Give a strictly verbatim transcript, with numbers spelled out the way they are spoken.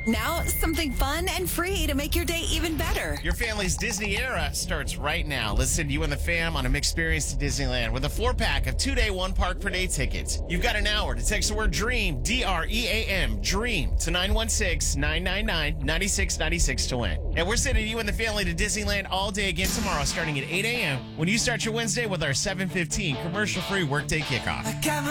Now, something fun and free to make your day even better. Your family's Disney era starts right now. Let's send you and the fam on an experience to Disneyland with a four-pack of two-day, one-park per day tickets. You've got an hour to text the word DREAM, D R E A M, DREAM, to nine one six, nine nine nine, nine six nine six to win. And we're sending you and the family to Disneyland all day again tomorrow starting at eight a.m. when you start your Wednesday with our seven fifteen commercial-free workday kickoff.